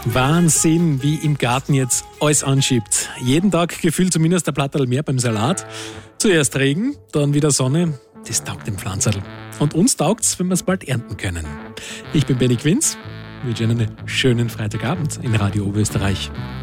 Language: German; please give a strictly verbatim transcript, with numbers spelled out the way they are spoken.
Wahnsinn, wie im Garten jetzt alles anschiebt. Jeden Tag gefühlt zumindest ein Platterl mehr beim Salat. Zuerst Regen, dann wieder Sonne. Das taugt dem Pflanzerl. Und uns taugt's, wenn wir es bald ernten können. Ich bin Benny Quinz. Ich wünsche Ihnen einen schönen Freitagabend in Radio Oberösterreich.